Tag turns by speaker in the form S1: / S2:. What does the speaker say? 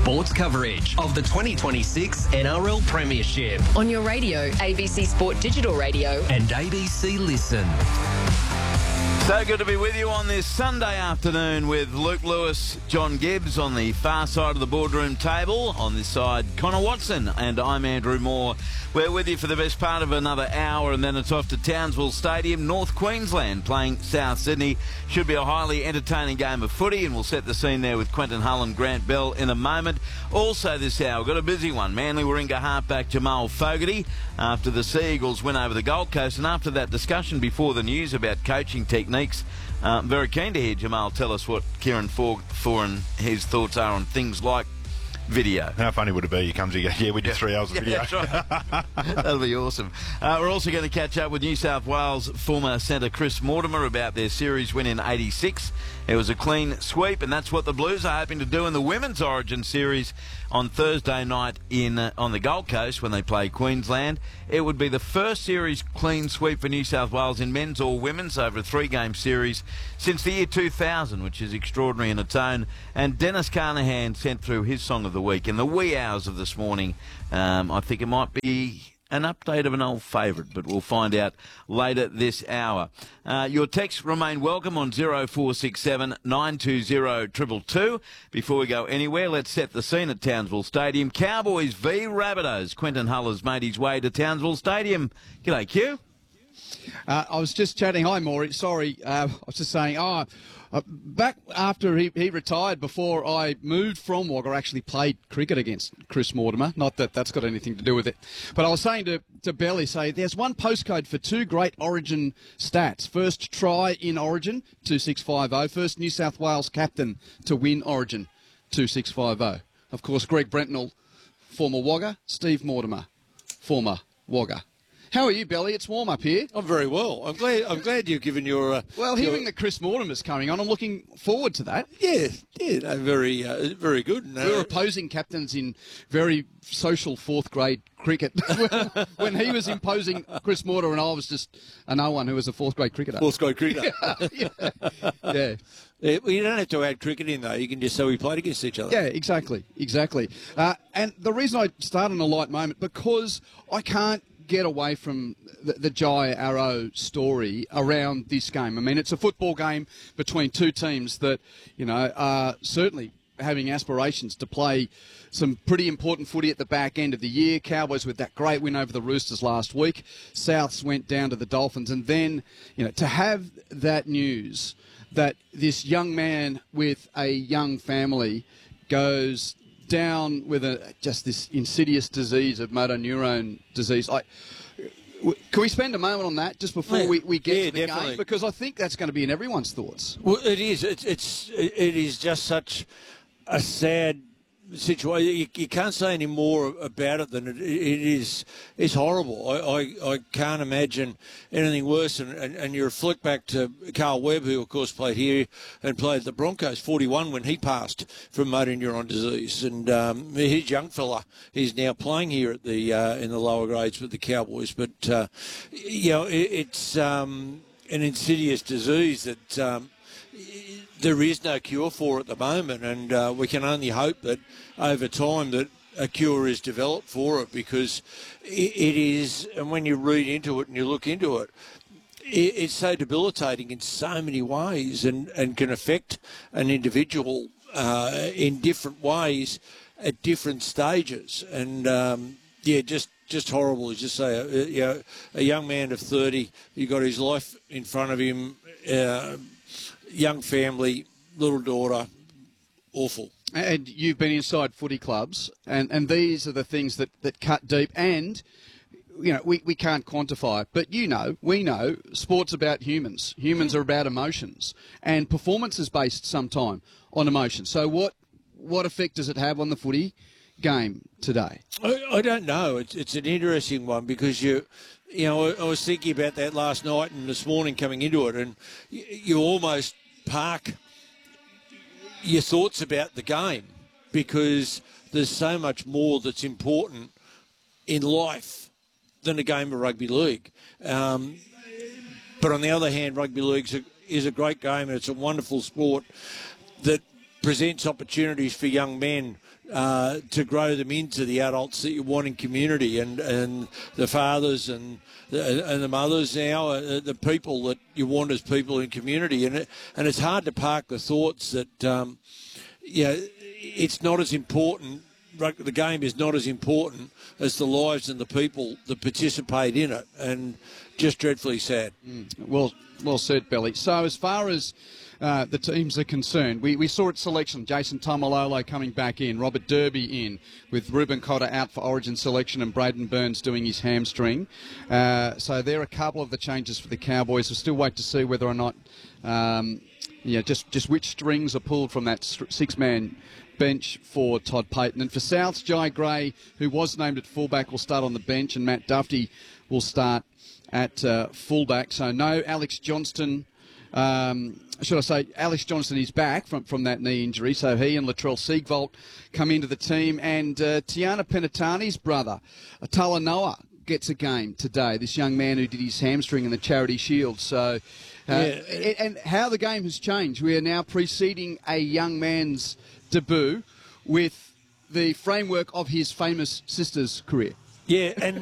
S1: sports coverage of the 2026 NRL Premiership
S2: on your radio, ABC Sport Digital Radio
S1: and ABC Listen.
S3: So good to be with you on this Sunday afternoon with Luke Lewis, John Gibbs on the far side of the boardroom table. On this side, Connor Watson, and I'm Andrew Moore. We're with you for the best part of another hour, and then it's off to Townsville Stadium, North Queensland, playing South Sydney. Should be a highly entertaining game of footy, and we'll set the scene there with Quentin Hull and Grant Bell in a moment. Also this hour, we've got a busy one. Manly Warringah halfback Jamal Fogarty after the Sea Eagles win over the Gold Coast, and after that discussion before the news about coaching techniques, very keen to hear Jamal tell us what Kieran Foran, his thoughts are on things like video.
S4: How funny would it be? He comes here, we did 3 hours of video.
S3: That's right. That'll be awesome. We're also going to catch up with New South Wales former centre Chris Mortimer about their series win in '86. It was a clean sweep, and that's what the Blues are hoping to do in the Women's Origin series on Thursday night on the Gold Coast when they play Queensland. It would be the first series clean sweep for New South Wales in men's or women's over a three-game series since the year 2000, which is extraordinary in its own. And Dennis Carnahan sent through his song of the week in the wee hours of this morning. I think it might be an update of an old favourite, but we'll find out later this hour. Your texts remain welcome on 0467 920 222. Before we go anywhere, let's set the scene at Townsville Stadium. Cowboys v Rabbitohs. Quentin Hull has made his way to Townsville Stadium. G'day, Q.
S5: I was just chatting. Hi, Maury. Sorry, I was just saying, back after he retired, before I moved from Wagga, I actually played cricket against Chris Mortimer. Not that that's got anything to do with it. But I was saying to Belly, there's one postcode for two great Origin stats. First try in Origin, 2650. First New South Wales captain to win Origin, 2650. Of course, Greg Brentnell, former Wagga. Steve Mortimer, former Wagga. How are you, Belly? It's warm up here.
S6: I'm very well. I'm glad you've given your...
S5: hearing that Chris Mortimer's coming on, I'm looking forward to that.
S6: Yeah, no, very good.
S5: We were opposing captains in very social fourth grade cricket when he was imposing Chris Mortimer, and I was just a no one who was a fourth grade cricketer.
S6: Fourth grade cricketer.
S5: Yeah.
S6: Well, you don't have to add cricket in, though. You can just say we played against each other.
S5: Yeah, exactly. And the reason I start on a light moment, because I can't get away from the Jai Arrow story around this game. I mean, it's a football game between two teams that, are certainly having aspirations to play some pretty important footy at the back end of the year. Cowboys with that great win over the Roosters last week. Souths went down to the Dolphins. And then, to have that news that this young man with a young family goes down with just this insidious disease of motor neurone disease. Can we spend a moment on that just before we get to the
S6: definitely.
S5: game? Because I think that's going to be in everyone's thoughts.
S6: Well, it is. It is just such a sad situation. You can't say any more about it than it is. It's horrible. I can't imagine anything worse. And you reflect back to Carl Webb, who of course played here and played at the Broncos, 41 when he passed from motor neuron disease. And his young fella is now playing here at the in the lower grades with the Cowboys. But it's an insidious disease that. There is no cure for at the moment, and we can only hope that over time that a cure is developed for it, because it is, and when you read into it and you look into it, it's so debilitating in so many ways and can affect an individual in different ways at different stages. And, just horrible. As you say, a young man of 30, he got his life in front of him, young family, little daughter, awful.
S5: And you've been inside footy clubs, and these are the things that cut deep, and we can't quantify it, but we know sport's about humans. Humans are about emotions, and performance is based sometime on emotion. So what effect does it have on the footy game today?
S6: I don't know. It's an interesting one, because I was thinking about that last night and this morning coming into it, and you almost park your thoughts about the game, because there's so much more that's important in life than a game of rugby league. But on the other hand, rugby league is a great game, and it's a wonderful sport that presents opportunities for young men to grow them into the adults that you want in community, and the fathers and the mothers now, the people that you want as people in community. And it's hard to park the thoughts that, it's not as important. The game is not as important as the lives and the people that participate in it, and just dreadfully sad.
S5: Well said, Belly. So as far as the teams are concerned, we saw at selection Jason Tamalolo coming back in, Robert Derby in, with Ruben Cotter out for Origin selection and Braden Burns doing his hamstring. So there are a couple of the changes for the Cowboys. We'll still wait to see whether or not, just which strings are pulled from that six-man bench for Todd Payten. And for Souths, Jai Gray, who was named at fullback, will start on the bench, and Matt Duffy will start at fullback. So no Alex Johnston. Alex Johnston is back from that knee injury, so he and Latrell Siegwald come into the team. And Tiana Penatani's brother, Talanoa, gets a game today, this young man who did his hamstring in the Charity Shield. So, and how the game has changed. We are now preceding a young man's debut with the framework of his famous sister's career.
S6: Yeah, and